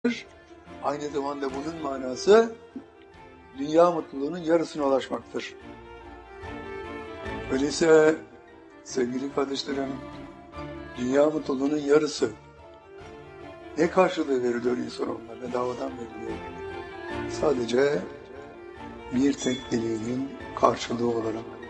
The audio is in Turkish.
Aynı zamanda bunun manası dünya mutluluğunun yarısına ulaşmaktır. Öyleyse sevgili kardeşlerim, dünya mutluluğunun yarısı ne karşılığı veriliyor insanoğluna? Bedavadan veriliyor. Sadece bir tek dileğinin karşılığı olarak.